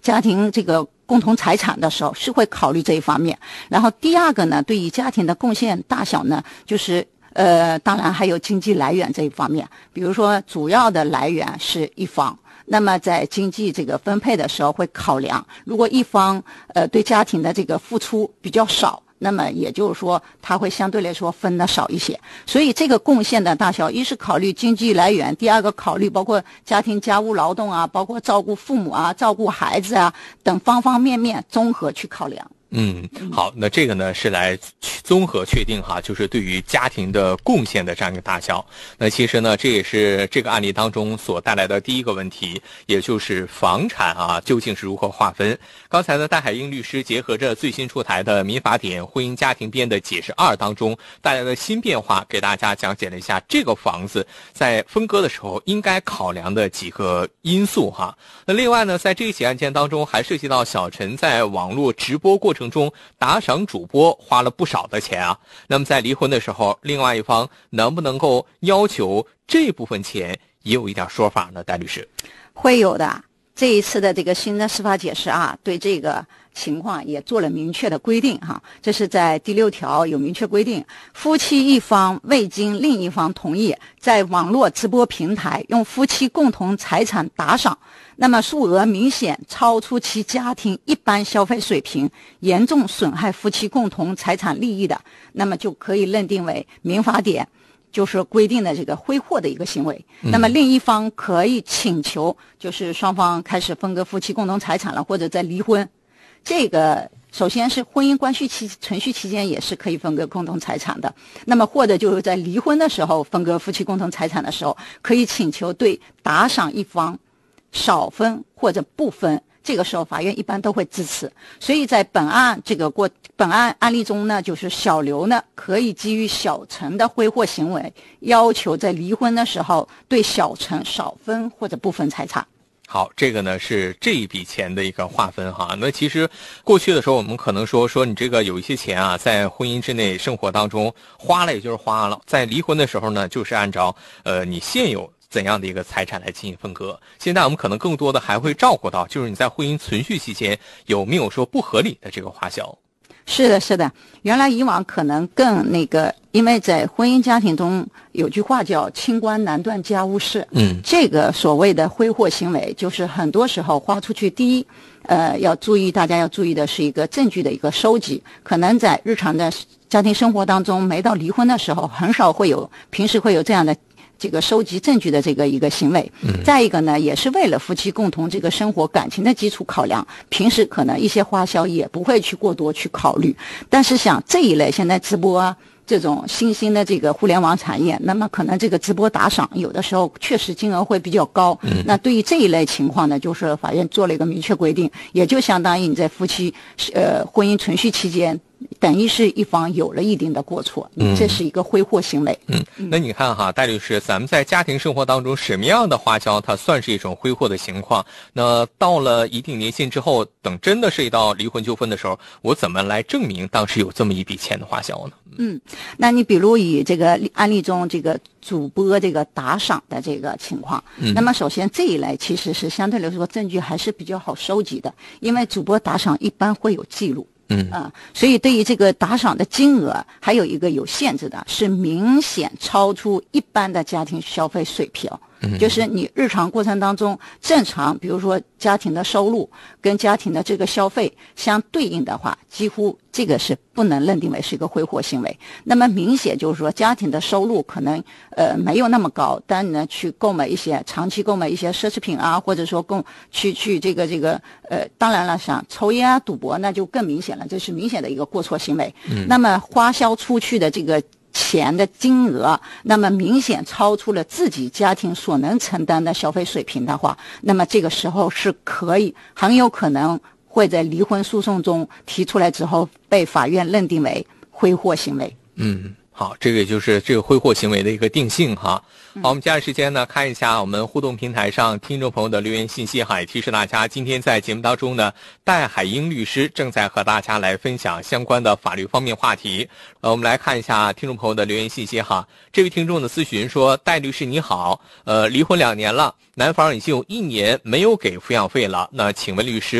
家庭这个共同财产的时候是会考虑这一方面。然后第二个呢，对于家庭的贡献大小呢，就是当然还有经济来源这一方面，比如说主要的来源是一方，那么在经济这个分配的时候会考量，如果一方对家庭的这个付出比较少，那么也就是说他会相对来说分的少一些。所以这个贡献的大小，一是考虑经济来源，第二个考虑包括家庭家务劳动啊，包括照顾父母啊，照顾孩子啊等方方面面综合去考量。 好，那这个呢是来综合确定哈，就是对于家庭的贡献的这样一个大小。那其实呢，这也是这个案例当中所带来的第一个问题，也就是房产啊究竟是如何划分。刚才呢，戴海英律师结合着最新出台的民法典婚姻家庭编的解释2当中带来的新变化，给大家讲解了一下这个房子在分割的时候应该考量的几个因素哈。那另外呢，在这起案件当中还涉及到小陈在网络直播过程中打赏主播花了不少的钱啊。那么在离婚的时候，另外一方能不能够要求这部分钱也有一点说法呢？戴律师， 会有的。这一次的这个新的司法解释啊，对这个情况也做了明确的规定哈。这是在第6条有明确规定，夫妻一方未经另一方同意，在网络直播平台用夫妻共同财产打赏，那么数额明显超出其家庭一般消费水平，严重损害夫妻共同财产利益的，那么就可以认定为民法典就是规定的这个挥霍的一个行为。那么另一方可以请求，就是双方开始分割夫妻共同财产了，或者在离婚。这个首先是婚姻关系程序期间也是可以分割共同财产的，那么或者就是在离婚的时候分割夫妻共同财产的时候，可以请求对打赏一方少分或者不分，这个时候法院一般都会支持。所以在本案案例中呢，就是小刘呢可以基于小陈的挥霍行为，要求在离婚的时候对小陈少分或者不分财产。 好，这个呢是这一笔钱的一个划分哈。那其实过去的时候，我们可能说你这个有一些钱啊，在婚姻之内生活当中花了也就是花了，在离婚的时候呢，就是按照你现有怎样的一个财产来进行分割。现在我们可能更多的还会照顾到，就是你在婚姻存续期间有没有说不合理的这个花销。 是的，是的，原来以往可能更因为在婚姻家庭中有句话叫清官难断家务事。这个所谓的挥霍行为，就是很多时候花出去，第一大家要注意的是一个证据的一个收集，可能在日常的家庭生活当中，没到离婚的时候很少会有，平时会有这样的这个收集证据的这个一个行为。再一个呢，也是为了夫妻共同这个生活感情的基础考量，平时可能一些花销也不会去过多去考虑。但是像这一类现在直播啊，这种新兴的这个互联网产业，那么可能这个直播打赏有的时候确实金额会比较高。那对于这一类情况呢，就是法院做了一个明确规定，也就相当于你在夫妻婚姻存续期间，等于是一方有了一定的过错，这是一个挥霍行为。 那你看哈，戴律师，咱们在家庭生活当中什么样的花销它算是一种挥霍的情况？那到了一定年限之后，等真的涉及到离婚纠纷的时候，我怎么来证明当时有这么一笔钱的花销呢？ 那你比如以这个案例中这个主播这个打赏的这个情况，那么首先这一类其实是相对来说证据还是比较好收集的，因为主播打赏一般会有记录。所以对于这个打赏的金额还有一个有限制的，是明显超出一般的家庭消费水平。就是你日常过程当中正常，比如说家庭的收入跟家庭的这个消费相对应的话，几乎这个是不能认定为是一个挥霍行为。那么明显就是说家庭的收入可能没有那么高，但呢去长期购买一些奢侈品啊，或者说去这个当然了，像抽烟啊赌博那就更明显了，这是明显的一个过错行为。那么花销出去的这个钱的金额，那么明显超出了自己家庭所能承担的消费水平的话，那么这个时候是很有可能会在离婚诉讼中提出来之后被法院认定为挥霍行为。 好，这个也就是这个挥霍行为的一个定性哈。好，我们接下来时间呢，看一下我们互动平台上听众朋友的留言信息哈，也提示大家，今天在节目当中呢，戴海英律师正在和大家来分享相关的法律方面话题。我们来看一下听众朋友的留言信息哈。这位听众的咨询说，戴律师你好，离婚2年了，男方已经有1年没有给抚养费了，那请问律师